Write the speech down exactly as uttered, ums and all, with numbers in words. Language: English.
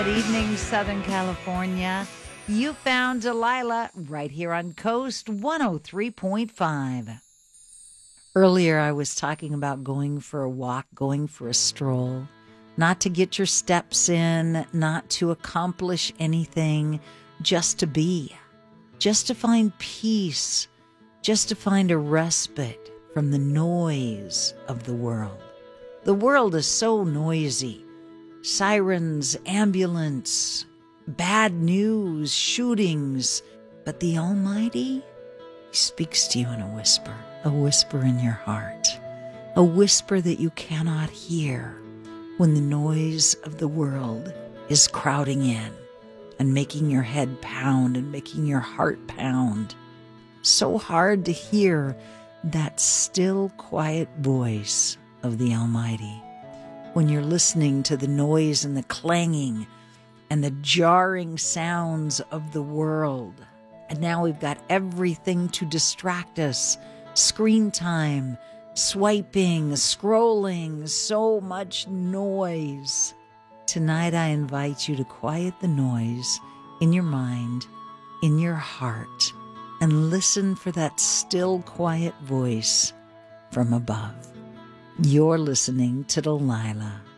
Good evening, Southern California. You found Delilah right here on Coast one oh three point five. Earlier, I was talking about going for a walk, going for a stroll, not to get your steps in, not to accomplish anything, just to be, just to find peace, just to find a respite from the noise of the world. The world is so noisy. Sirens, ambulance, bad news, shootings. But the Almighty, He speaks to you in a whisper, a whisper in your heart, a whisper that you cannot hear when the noise of the world is crowding in and making your head pound and making your heart pound. So hard to hear that still, quiet voice of the Almighty. When you're listening to the noise and the clanging and the jarring sounds of the world. And now we've got everything to distract us. Screen time, swiping, scrolling, so much noise. Tonight I invite you to quiet the noise in your mind, in your heart, and listen for that still, quiet voice from above. You're listening to Delilah.